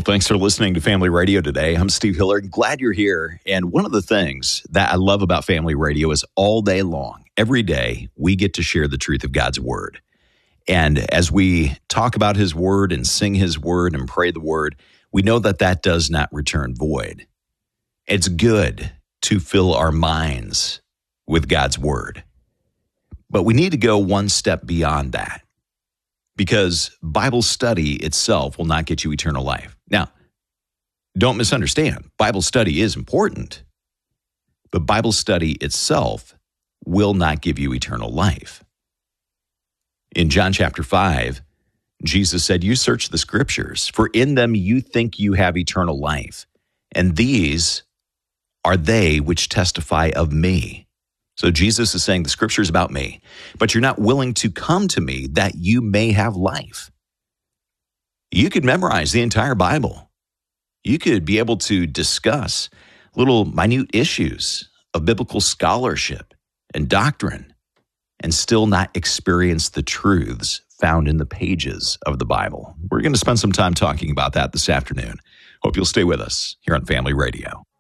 Thanks for listening to Family Radio today. I'm Steve Hiller. Glad you're here. And one of the things that I love about Family Radio is all day long, every day, we get to share the truth of God's Word. And as we talk about His Word and sing His Word and pray the Word, we know that that does not return void. It's good to fill our minds with God's Word. But we need to go one step beyond that, because Bible study itself will not get you eternal life. Now, don't misunderstand. Bible study is important, but Bible study itself will not give you eternal life. In John chapter 5, Jesus said, "You search the Scriptures, for in them you think you have eternal life, and these are they which testify of me." So Jesus is saying the Scripture is about me, but you're not willing to come to me that you may have life. You could memorize the entire Bible. You could be able to discuss little minute issues of biblical scholarship and doctrine and still not experience the truths found in the pages of the Bible. We're going to spend some time talking about that this afternoon. Hope you'll stay with us here on Family Radio.